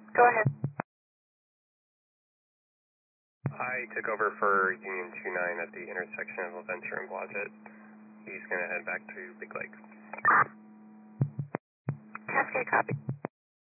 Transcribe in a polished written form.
Go ahead. I took over for Union 29 at the intersection of LaVenture and Blodgett. He's going to head back to Big Lake. Cascade copy.